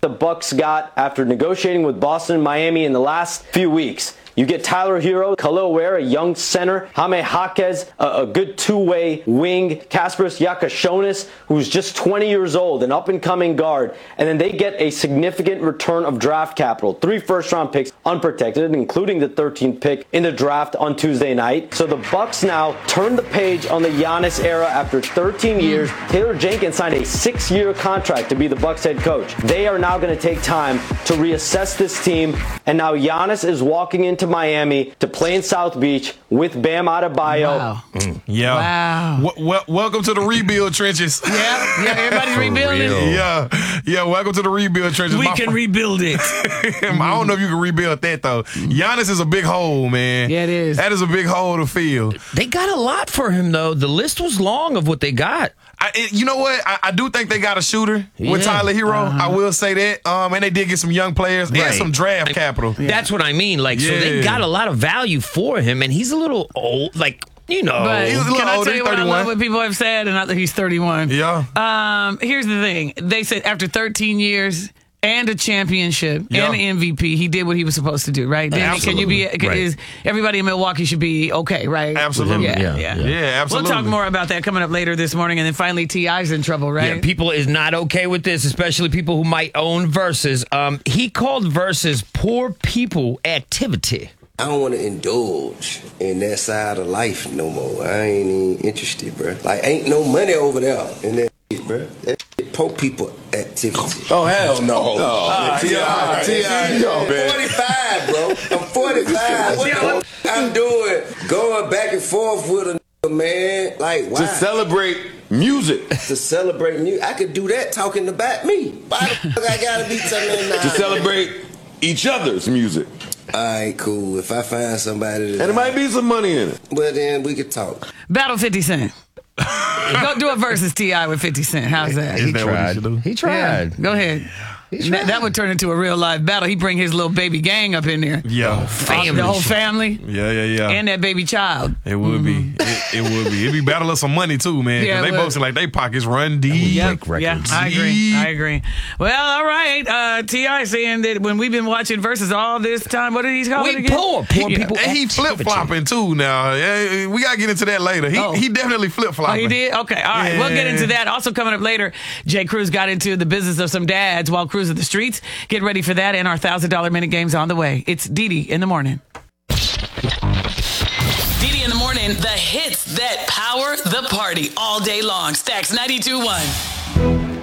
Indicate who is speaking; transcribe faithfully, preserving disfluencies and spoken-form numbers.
Speaker 1: the Bucks got after negotiating with Boston and Miami in the last few weeks. You get Tyler Hero, Khalil Ware, a young center, Jaime Jaquez, a, a good two-way wing, Kasparas Yakashonis, who's just twenty years old, an up-and-coming guard, and then they get a significant return of draft capital. Three first-round picks unprotected, including the thirteenth pick in the draft on Tuesday night. So the Bucks now turn the page on the Giannis era after thirteen years. Taylor Jenkins signed a six-year contract to be the Bucks head coach. They are now going to take time to reassess this team, and now Giannis is walking into Miami to play in South Beach with Bam Adebayo.
Speaker 2: Wow.
Speaker 3: Mm, yeah.
Speaker 2: Wow.
Speaker 3: W- w- welcome to the rebuild trenches.
Speaker 2: Yeah, yeah, everybody's rebuilding.
Speaker 3: Yeah, yeah. Welcome to the rebuild trenches.
Speaker 2: We
Speaker 3: My
Speaker 2: can
Speaker 3: fa-
Speaker 2: rebuild it.
Speaker 3: I don't know if you can rebuild that though. Giannis is a big hole, man.
Speaker 2: Yeah, it is.
Speaker 3: That is a big hole to fill.
Speaker 4: They got a lot for him, though. The list was long of what they got.
Speaker 3: I, it, you know what? I, I do think they got a shooter with
Speaker 4: Yeah.
Speaker 3: Tyler Hero.
Speaker 2: Uh-huh.
Speaker 3: I will say that. Um, and they did get some young players
Speaker 4: Right.
Speaker 3: and some draft
Speaker 4: I-
Speaker 3: capital.
Speaker 4: That's what I mean. Like, so they
Speaker 3: Yeah.
Speaker 4: got a lot of value for him, and he's a little old. Like, you know.
Speaker 2: But
Speaker 3: He's a little
Speaker 2: can I
Speaker 3: older,
Speaker 2: tell you what I
Speaker 3: thirty-one.
Speaker 2: love what people have said? And not that he's thirty-one.
Speaker 3: Yeah.
Speaker 2: Um, here's the thing. They said after thirteen years and a championship
Speaker 3: Yeah.
Speaker 2: and an M V P, he did what he was supposed to do, right? Danny, can you be,
Speaker 4: Absolutely.
Speaker 2: can,
Speaker 4: Right.
Speaker 2: is, everybody in Milwaukee should be okay, right?
Speaker 3: Absolutely.
Speaker 2: Yeah,
Speaker 4: Yeah,
Speaker 2: yeah.
Speaker 4: yeah.
Speaker 3: Yeah, absolutely.
Speaker 2: We'll talk more about that coming up later this morning. And then finally, T I's in trouble, right?
Speaker 4: Yeah, people is not okay with this, especially people who might own Versus. Um, he called Versus poor people activity.
Speaker 5: I don't want to indulge in that side of life no more. I ain't even interested, bro. Like, ain't no money over there in that shit, bro. That shit, poor people activity.
Speaker 6: Oh, hell no. Oh, T I, T I, yo, man.
Speaker 5: forty-five, bro. I'm forty-five. What I'm doing, going back and forth with a nigga, man. Like, why?
Speaker 6: To celebrate music.
Speaker 5: To celebrate me. I could do that talking about me. Why the fuck I gotta be telling them
Speaker 6: To celebrate each other's music.
Speaker 5: All right, cool. If I find somebody that
Speaker 6: And there might be some money in it.
Speaker 5: well, then we could talk.
Speaker 2: Battle fifty Cent. Go do a versus T I with fifty Cent. How's that?
Speaker 3: Is that what he should do?
Speaker 4: He
Speaker 2: Yeah,
Speaker 4: tried.
Speaker 2: go ahead. That, that would turn into a real live battle. He bring his little baby gang up in there.
Speaker 3: Yeah.
Speaker 2: Uh, the whole family
Speaker 3: Yeah, yeah, yeah.
Speaker 2: and that baby child.
Speaker 3: It would be. It, it would be. It'd be battle of some money too, man. 'Cause
Speaker 2: Yeah, it
Speaker 3: they
Speaker 2: would.
Speaker 3: both seem like they pockets run deep.
Speaker 2: Yeah,
Speaker 4: break
Speaker 2: yeah,
Speaker 4: records.
Speaker 2: I agree. I agree. Well, all right. Uh, T I saying that when we've been watching versus all this time, what did he call it
Speaker 4: We
Speaker 2: again?
Speaker 4: poor, poor
Speaker 2: Yeah.
Speaker 4: people.
Speaker 3: And he flip flopping too now. Yeah, we gotta get into that later. He
Speaker 2: Oh.
Speaker 3: he definitely flip
Speaker 2: Oh,
Speaker 3: flopping.
Speaker 2: he did? Okay. All right. We'll get
Speaker 3: Yeah.
Speaker 2: into that. Also coming up later, Jay Cruz got into the business of some dads while cruising the streets. Get ready for that, and our one thousand dollars minute game's on the way. It's Didi in the morning.
Speaker 7: Didi in the morning, the hits that power the party all day long. Stacks ninety-two point one.